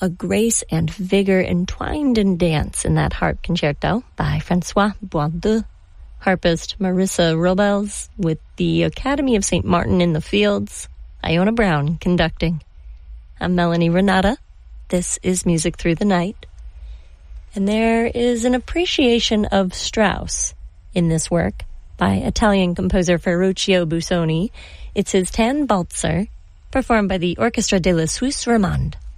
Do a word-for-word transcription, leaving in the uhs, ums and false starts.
a grace and vigor entwined in dance in that harp concerto by Francois Boisdeu. Harpist Marissa Robles with the Academy of Saint Martin in the Fields, Iona Brown conducting. I'm Melanie Renata. This is Music Through the Night. And there is an appreciation of Strauss in this work by Italian composer Ferruccio Busoni. It's his Tannenbalzer, performed by the Orchestra de la Suisse Romande.